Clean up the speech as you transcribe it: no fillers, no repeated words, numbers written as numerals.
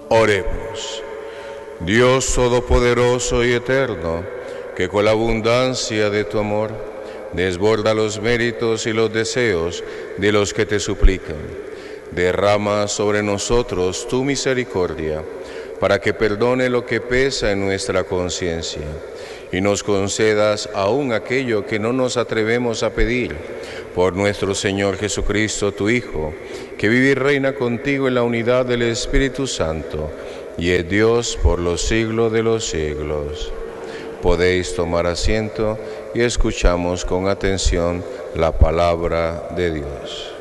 Oremos. Dios Todopoderoso y Eterno, que con la abundancia de tu amor desborda los méritos y los deseos de los que te suplican, derrama sobre nosotros tu misericordia, para que perdone lo que pesa en nuestra conciencia, y nos concedas aún aquello que no nos atrevemos a pedir, por nuestro Señor Jesucristo, tu Hijo, que vive y reina contigo en la unidad del Espíritu Santo, y es Dios por los siglos de los siglos. Podéis tomar asiento y escuchamos con atención la palabra de Dios.